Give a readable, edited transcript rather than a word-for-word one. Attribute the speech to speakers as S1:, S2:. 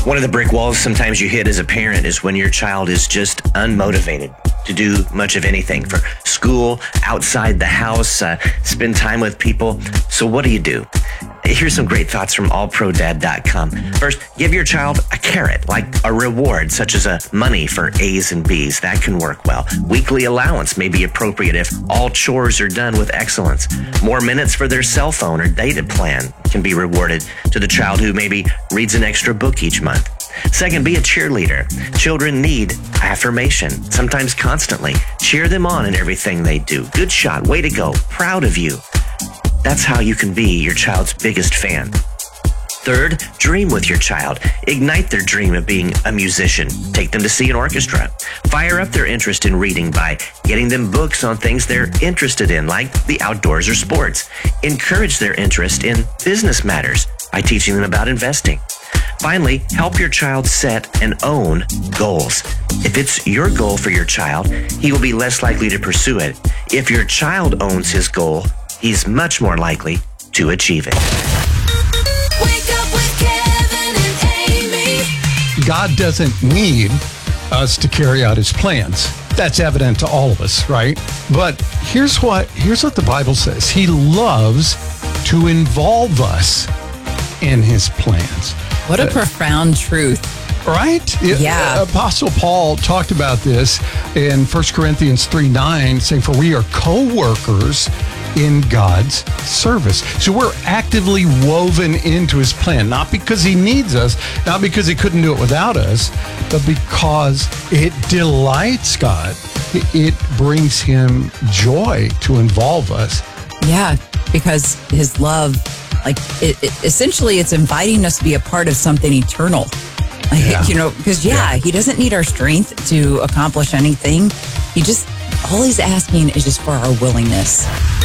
S1: One of the brick walls sometimes you hit as a parent is when your child is just unmotivated to do much of anything for school, outside the house, spend time with people. So what do? Here's some great thoughts from allprodad.com. First, give your child a carrot, like a reward, such as money for A's and B's. That can work well. Weekly allowance may be appropriate if all chores are done with excellence. More minutes for their cell phone or data plan can be rewarded to the child who maybe reads an extra book each month. Second, be a cheerleader. Children need affirmation, sometimes constantly. Cheer them on in everything they do. Good shot. Way to go. Proud of you. That's how you can be your child's biggest fan. Third, dream with your child. Ignite their dream of being a musician. Take them to see an orchestra. Fire up their interest in reading by getting them books on things they're interested in, like the outdoors or sports. Encourage their interest in business matters by teaching them about investing. Finally, help your child set and own goals. If it's your goal for your child, he will be less likely to pursue it. If your child owns his goal, he's much more likely to achieve it.
S2: Wake up with Kevin and Amy.
S3: God doesn't need us to carry out his plans. That's evident to all of us, right? But here's what the Bible says. He loves to involve us in his plans.
S4: What a profound truth.
S3: Right?
S4: Yeah.
S3: Apostle Paul talked about this in 1 Corinthians 3:9, saying, for we are co-workers in God's service. So we're actively woven into his plan, not because he needs us, not because he couldn't do it without us, but because it delights God. It brings him joy to involve us.
S4: Yeah, because his love, essentially it's inviting us to be a part of something eternal. Because he doesn't need our strength to accomplish anything. All he's asking is just for our willingness.